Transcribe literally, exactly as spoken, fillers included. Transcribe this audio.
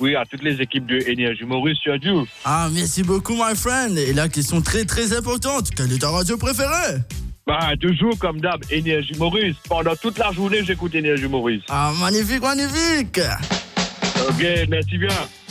oui, à toutes les équipes de Énergie Maurice sur Dieu. Ah, merci beaucoup, my friend. Et la question très très importante, quelle est ta radio préférée? Bah, toujours comme d'hab, Énergie Maurice. Pendant toute la journée, j'écoute Énergie Maurice. Ah, magnifique, magnifique. Ok, merci bien.